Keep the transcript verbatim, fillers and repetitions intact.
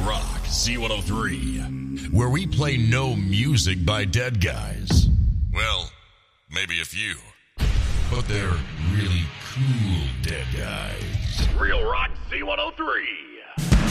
Rock Z one oh three, where we play no music by dead guys. Well, maybe a few. But they're really cool dead guys. Real Rock Z one oh three.